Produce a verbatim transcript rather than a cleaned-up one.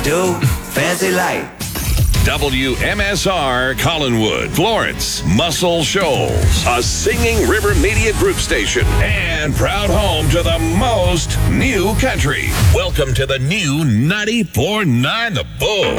Do fancy like. W M S R Collinwood, Florence, Muscle Shoals, a Singing River Media Group station, and proud home to the most new country. Welcome to the new ninety-four point nine The Bull.